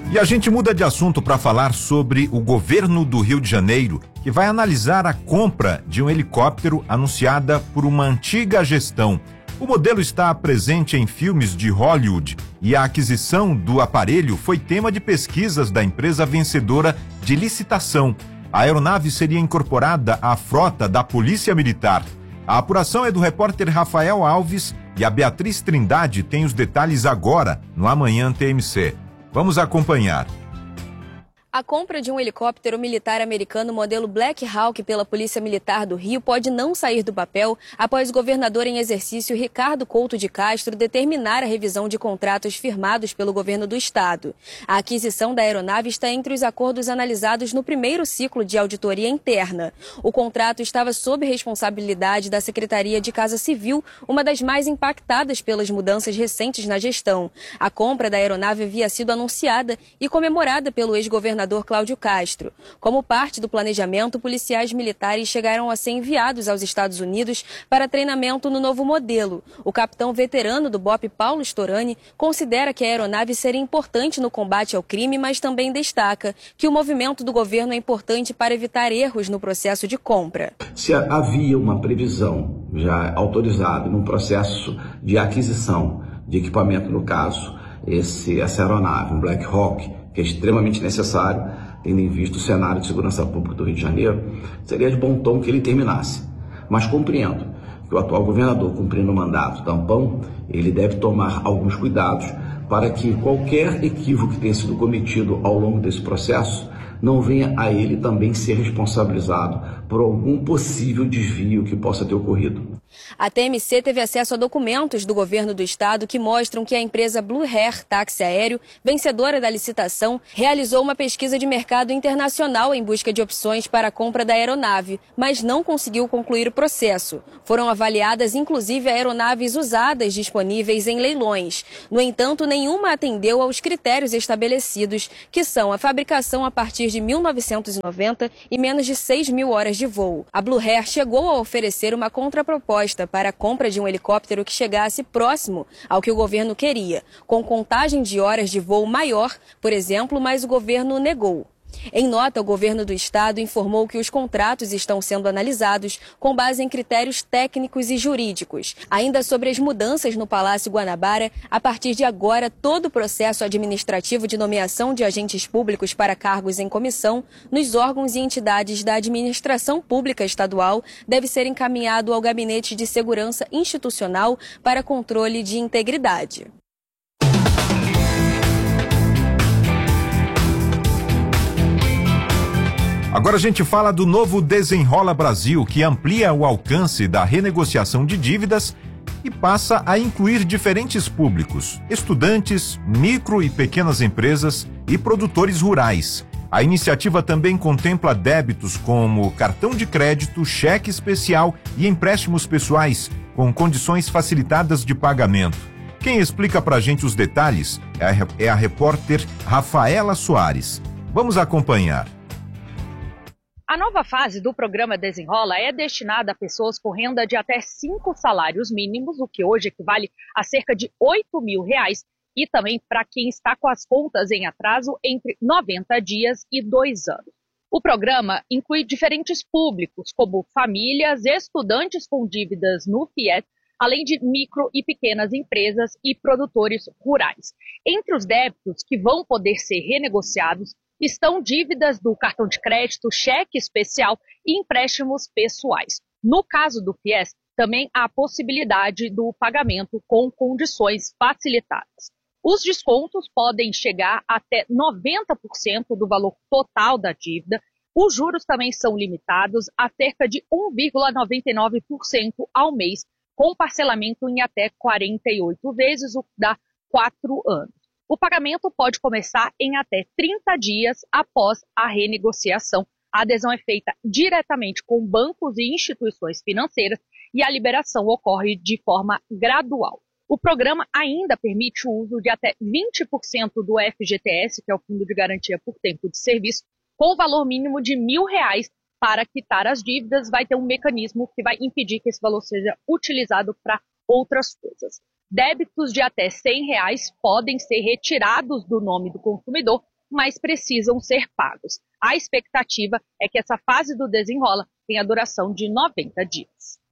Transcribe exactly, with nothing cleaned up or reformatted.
E a gente muda de assunto para falar sobre o governo do Rio de Janeiro, que vai analisar a compra de um helicóptero anunciada por uma antiga gestão. O modelo está presente em filmes de Hollywood e a aquisição do aparelho foi tema de pesquisas da empresa vencedora de licitação. A aeronave seria incorporada à frota da Polícia Militar. A apuração é do repórter Rafael Alves e a Beatriz Trindade tem os detalhes agora no Amanhã T M C. Vamos acompanhar. A compra de um helicóptero militar americano modelo Black Hawk pela Polícia Militar do Rio pode não sair do papel após o governador em exercício Ricardo Couto de Castro determinar a revisão de contratos firmados pelo governo do estado. A aquisição da aeronave está entre os acordos analisados no primeiro ciclo de auditoria interna. O contrato estava sob responsabilidade da Secretaria de Casa Civil, uma das mais impactadas pelas mudanças recentes na gestão. A compra da aeronave havia sido anunciada e comemorada pelo ex-governador Cláudio Castro. Como parte do planejamento, policiais militares chegaram a ser enviados aos Estados Unidos para treinamento no novo modelo. O capitão veterano do B O P, Paulo Storani, considera que a aeronave seria importante no combate ao crime, mas também destaca que o movimento do governo é importante para evitar erros no processo de compra. Se havia uma previsão já autorizada num processo de aquisição de equipamento, no caso, esse, essa aeronave, um Black Hawk, que é extremamente necessário, tendo em vista o cenário de segurança pública do Rio de Janeiro, seria de bom tom que ele terminasse. Mas compreendo que o atual governador, cumprindo o mandato da ANPAM, ele deve tomar alguns cuidados para que qualquer equívoco que tenha sido cometido ao longo desse processo não venha a ele também ser responsabilizado por algum possível desvio que possa ter ocorrido. A T M C teve acesso a documentos do governo do estado que mostram que a empresa Blue Air Táxi Aéreo, vencedora da licitação, realizou uma pesquisa de mercado internacional em busca de opções para a compra da aeronave, mas não conseguiu concluir o processo. Foram avaliadas inclusive aeronaves usadas disponíveis em leilões. No entanto, nenhuma atendeu aos critérios estabelecidos, que são a fabricação a partir de mil novecentos e noventa e menos de seis mil horas de voo. A Blue Air chegou a oferecer uma contraproposta para a compra de um helicóptero que chegasse próximo ao que o governo queria, com contagem de horas de voo maior, por exemplo, mas o governo negou. Em nota, o governo do estado informou que os contratos estão sendo analisados com base em critérios técnicos e jurídicos. Ainda sobre as mudanças no Palácio Guanabara, a partir de agora, todo o processo administrativo de nomeação de agentes públicos para cargos em comissão nos órgãos e entidades da administração pública estadual deve ser encaminhado ao Gabinete de Segurança Institucional para controle de integridade. Agora a gente fala do novo Desenrola Brasil, que amplia o alcance da renegociação de dívidas e passa a incluir diferentes públicos: estudantes, micro e pequenas empresas e produtores rurais. A iniciativa também contempla débitos como cartão de crédito, cheque especial e empréstimos pessoais, com condições facilitadas de pagamento. Quem explica pra gente os detalhes é a, é a repórter Rafaela Soares. Vamos acompanhar. A nova fase do programa Desenrola é destinada a pessoas com renda de até cinco salários mínimos, o que hoje equivale a cerca de oito mil reais, e também para quem está com as contas em atraso entre noventa dias e dois anos. O programa inclui diferentes públicos, como famílias, estudantes com dívidas no FIES, além de micro e pequenas empresas e produtores rurais. Entre os débitos que vão poder ser renegociados estão dívidas do cartão de crédito, cheque especial e empréstimos pessoais. No caso do FIES, também há a possibilidade do pagamento com condições facilitadas. Os descontos podem chegar até noventa por cento do valor total da dívida. Os juros também são limitados a cerca de um vírgula noventa e nove por cento ao mês, com parcelamento em até quarenta e oito vezes, o que dá quatro anos. O pagamento pode começar em até trinta dias após a renegociação. A adesão é feita diretamente com bancos e instituições financeiras e a liberação ocorre de forma gradual. O programa ainda permite o uso de até vinte por cento do F G T S, que é o Fundo de Garantia por Tempo de Serviço, com o valor mínimo de mil reais para quitar as dívidas. Vai ter um mecanismo que vai impedir que esse valor seja utilizado para outras coisas. Débitos de até cem reais podem ser retirados do nome do consumidor mas precisam ser pagos. A expectativa é que essa fase do Desenrola tenha duração de noventa dias.